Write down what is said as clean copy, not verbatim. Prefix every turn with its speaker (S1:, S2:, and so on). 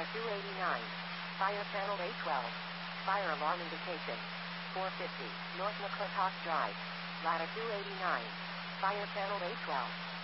S1: Ladder 289. Fire channel A12. Fire alarm indication. 450, North McClintock Drive. Ladder 289. Fire channel A12.